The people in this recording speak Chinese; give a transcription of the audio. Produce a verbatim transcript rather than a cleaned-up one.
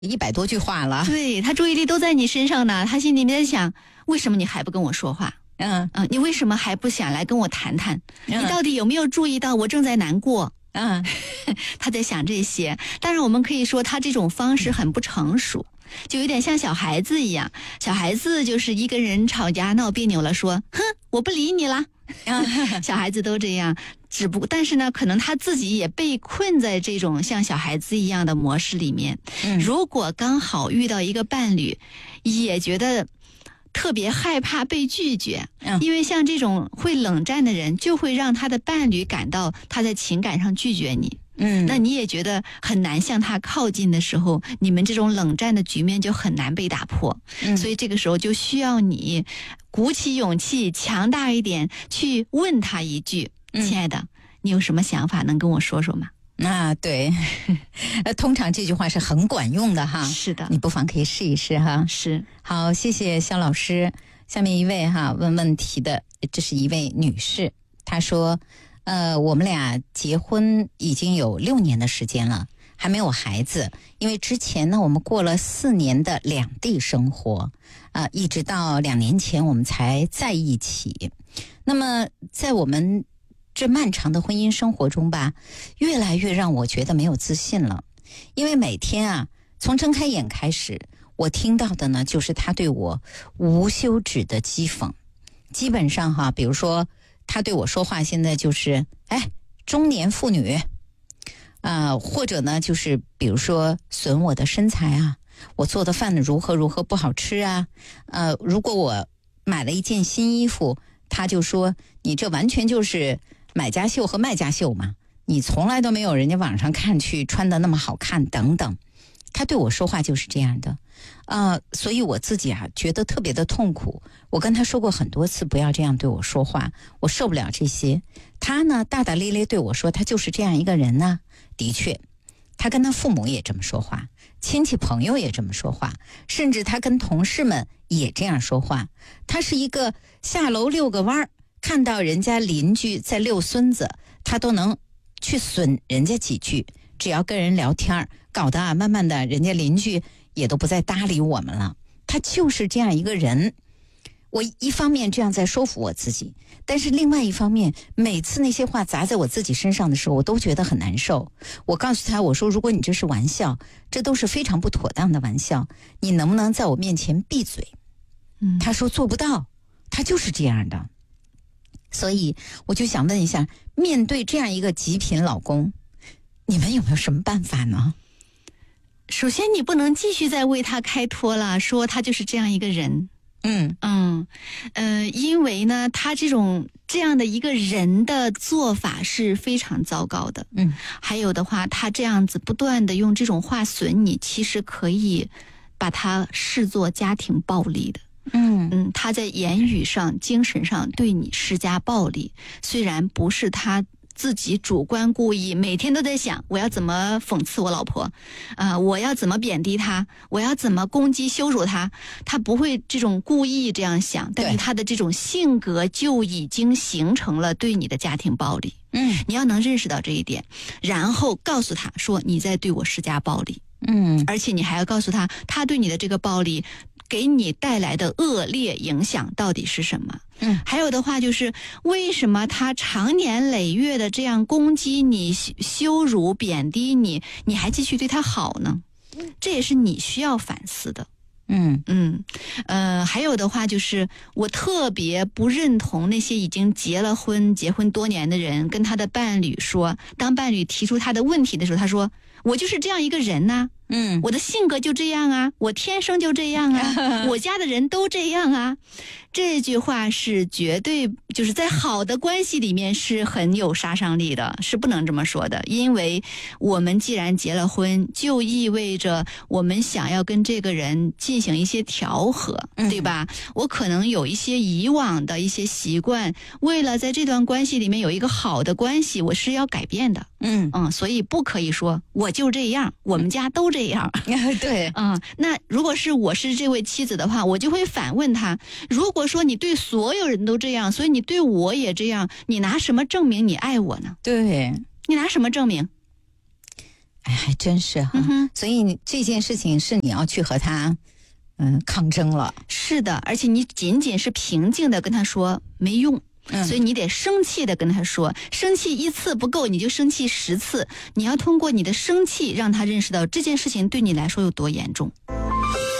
一百多句话了。 对，他注意力都在你身上呢，他心里面在想，为什么你还不跟我说话？ 嗯嗯，你为什么还不想来跟我谈谈？ 嗯你到底有没有注意到我正在难过？ 嗯， 他在想这些。当然我们可以说他这种方式很不成熟，就有点像小孩子一样。小孩子就是一跟人吵架闹别扭了，说哼，我不理你了。小孩子都这样，只不过但是呢，可能他自己也被困在这种像小孩子一样的模式里面。 嗯如果刚好遇到一个伴侣，也觉得特别害怕被拒绝， 嗯因为像这种会冷战的人，就会让他的伴侣感到他在情感上拒绝你。 嗯， 那你也觉得很难向他靠近的时候，你们这种冷战的局面就很难被打破。 嗯所以这个时候就需要你鼓起勇气，强大一点，去问他一句：“ 嗯亲爱的，你有什么想法能跟我说说吗啊，对，呃，通常这句话是很管用的哈。 是的你不妨可以试一试哈。 是， 好，谢谢肖老师。下面一位哈问问题的，这是一位女士，她说，呃，我们俩结婚已经有六年的时间了，还没有孩子。因为之前呢，我们过了四年的两地生活，啊、呃，一直到两年前我们才在一起。那么在我们这漫长的婚姻生活中吧，越来越让我觉得没有自信了。因为每天啊，从睁开眼开始，我听到的呢，就是他对我无休止的讥讽。基本上哈，比如说他对我说话，现在就是哎，中年妇女啊、呃，或者呢，就是比如说损我的身材啊，我做的饭如何如何不好吃啊，呃，如果我买了一件新衣服，他就说你这完全就是买家秀和卖家秀嘛，你从来都没有人家网上看去穿的那么好看等等。他对我说话就是这样的，呃，所以我自己啊觉得特别的痛苦。我跟他说过很多次不要这样对我说话，我受不了这些。他呢大大咧咧对我说他就是这样一个人呢、啊，的确，他跟他父母也这么说话，亲戚朋友也这么说话，甚至他跟同事们也这样说话。他是一个下楼遛个弯儿，看到人家邻居在遛孙子，他都能去损人家几句。只要跟人聊天，搞得啊，慢慢的人家邻居也都不再搭理我们了。他就是这样一个人。我一方面这样在说服我自己，但是另外一方面，每次那些话砸在我自己身上的时候，我都觉得很难受。我告诉他，我说如果你这是玩笑，这都是非常不妥当的玩笑，你能不能在我面前闭嘴？ 嗯， 他说做不到，他就是这样的。所以我就想问一下，面对这样一个极品老公，你们有没有什么办法呢？ 首先你不能继续再为他开脱了，说他就是这样一个人。 嗯嗯呃，因为呢，他这种这样的一个人的做法是非常糟糕的。 嗯， 还有的话，他这样子不断的用这种话损你，其实可以把他视作家庭暴力的。 嗯嗯，他在言语上、精神上对你施加暴力，虽然不是他自己主观故意，每天都在想我要怎么讽刺我老婆，啊、呃，我要怎么贬低她，我要怎么攻击羞辱她，他不会这种故意这样想，但是他的这种性格就已经形成了对你的家庭暴力。 嗯， 你要能认识到这一点，然后告诉他说你在对我施加暴力。 嗯， 而且你还要告诉他，他对你的这个暴力给你带来的恶劣影响到底是什么。 嗯， 还有的话就是为什么他长年累月的这样攻击你、羞辱、贬低你，你还继续对他好呢？这也是你需要反思的。 嗯嗯，呃，还有的话就是我特别不认同那些已经结了婚、结婚多年的人跟他的伴侣说，当伴侣提出他的问题的时候，他说我就是这样一个人呐、啊。 嗯， 我的性格就这样啊，我天生就这样啊，我家的人都这样啊。这句话是绝对就是在好的关系里面是很有杀伤力的，是不能这么说的。因为我们既然结了婚，就意味着我们想要跟这个人进行一些调和，对吧？嗯、我可能有一些以往的一些习惯，为了在这段关系里面有一个好的关系，我是要改变的。 嗯嗯，所以不可以说我就这样，我们家都这样。 对， 嗯，那如果是我是这位妻子的话，我就会反问他，如果说你对所有人都这样，所以你对我也这样，你拿什么证明你爱我呢？ 对， 你拿什么证明？ 哎，还真是哈。 嗯、 所以你这件事情是你要去和他嗯抗争了。 是的，而且你仅仅是平静的跟他说没用。 嗯、 所以你得生气的跟他说，生气一次不够，你就生气十次。你要通过你的生气让他认识到这件事情对你来说有多严重。